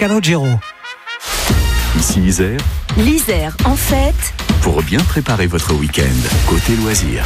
Calogero. Ici Isère, L'Isère en fête. pour bien préparer votre week-end. Côté loisirs.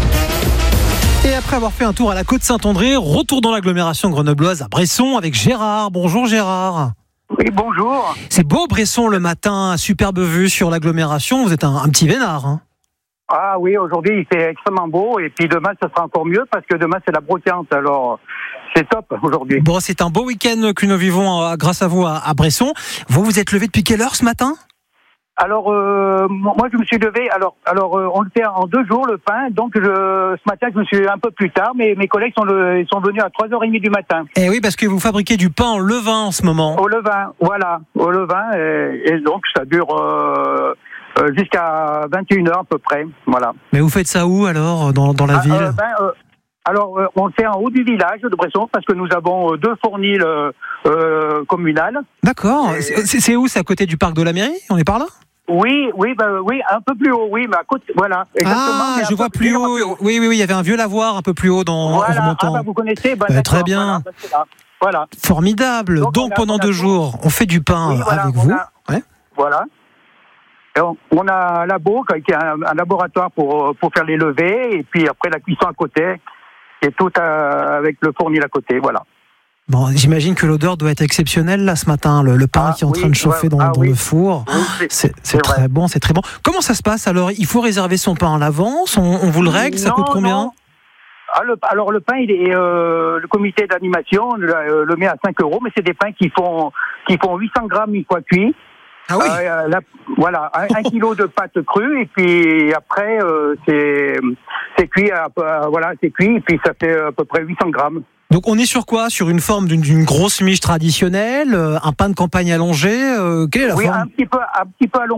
Et après avoir fait un tour à la côte Saint-André, retour dans l'agglomération grenobloise à Bresson avec Gérard. Bonjour Gérard. Oui, bonjour. C'est beau Bresson le matin, superbe vue sur l'agglomération. Vous êtes un petit vénard. Hein. Ah oui, aujourd'hui il fait extrêmement beau et puis demain ça sera encore mieux parce que demain c'est la brocante, alors c'est top aujourd'hui. Bon, c'est un beau week-end que nous vivons grâce à vous à Bresson. Vous vous êtes levé depuis quelle heure ce matin ? Alors moi je me suis levé, alors on le fait en 2 jours le pain, donc ce matin je me suis levé un peu plus tard, mais mes collègues sont venus à 3h30 du matin. Eh oui, parce que vous fabriquez du pain en levain en ce moment. Au levain, voilà, au levain, et donc ça dure jusqu'à 21h à peu près, voilà. Mais vous faites ça où alors, dans la ville ? On le fait en haut du village de Bresson parce que nous avons 2 fourniles communales. D'accord. C'est où ? C'est à côté du parc de la mairie ? On est par là ? Oui, un peu plus haut, oui, mais à côté, voilà. Ah, je vois plus haut. Oui, il y avait un vieux lavoir un peu plus haut en remontant. Vous connaissez, très bien. Voilà. Formidable. Donc pendant 2 jours, on fait du pain avec vous. Voilà. Et on a un labo qui est un laboratoire pour faire les levées, et puis après la cuisson à côté, et tout avec le fournil à côté, voilà. Bon, j'imagine que l'odeur doit être exceptionnelle là ce matin, le pain qui est en train de chauffer dans le four. Oui, c'est très bon, c'est très bon. Comment ça se passe alors ? Il faut réserver son pain à l'avance, on vous le règle, ça coûte combien ? Non. Alors le pain, le comité d'animation le met à 5 €, mais c'est des pains qui font 800 grammes une fois cuits. Ah oui. Voilà, 1 kilo de pâte crue, et puis après c'est cuit, c'est cuit, et puis ça fait à peu près 800 grammes. Donc on est sur quoi ? Sur une forme d'une grosse miche traditionnelle, un pain de campagne allongé, quelle est la forme ? Oui, un petit peu allongé.